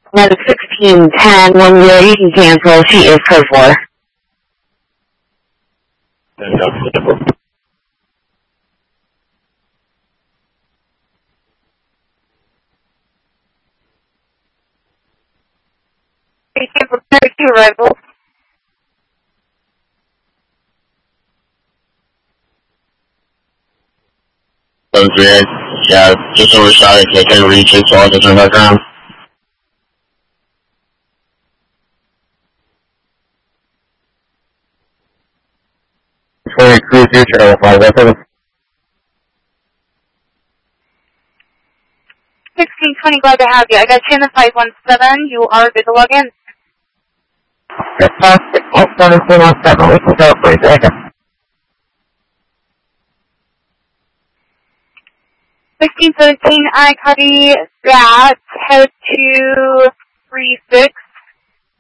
Another 1610, 10, you can cancel. She is code 4. Thank you for 32 arrivals. Yeah, just overshot it. I can't reach it, so I'll just turn back around. Cruise your trail 517. 1620, glad to have you. I got you in the 517. You are good to log in. Yes, 1717, we can go, please. Okay. 1617, I copy that. Head to 36.